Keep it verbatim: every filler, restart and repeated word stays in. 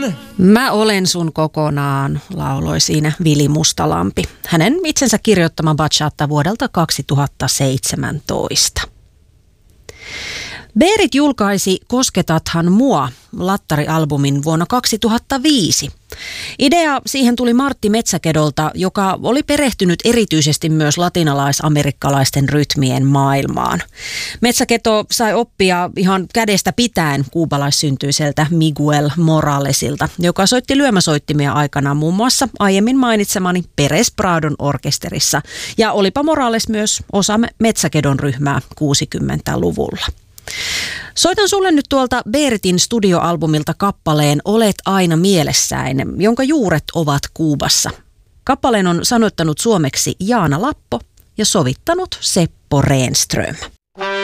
olen. Mä olen sun kokonaan, lauloi siinä Vili Mustalampi. Hänen itsensä kirjoittama bachata vuodelta kaksituhattaseitsemäntoista. Berit julkaisi Kosketathan mua -lattarialbumin vuonna kaksituhattaviisi. Idea siihen tuli Martti Metsäkedolta, joka oli perehtynyt erityisesti myös latinalais-amerikkalaisten rytmien maailmaan. Metsäketo sai oppia ihan kädestä pitäen kuubalaissyntyseltä Miguel Moralesilta, joka soitti lyömäsoittimia aikanaan muun muassa aiemmin mainitsemani Perez Pradon orkesterissa. Ja olipa Morales myös osa Metsäkedon ryhmää kuusikymmentäluvulla. Soitan sulle nyt tuolta Beritin studioalbumilta kappaleen Olet aina mielessäin, jonka juuret ovat Kuubassa. Kappaleen on sanoittanut suomeksi Jaana Lappo ja sovittanut Seppo Renström.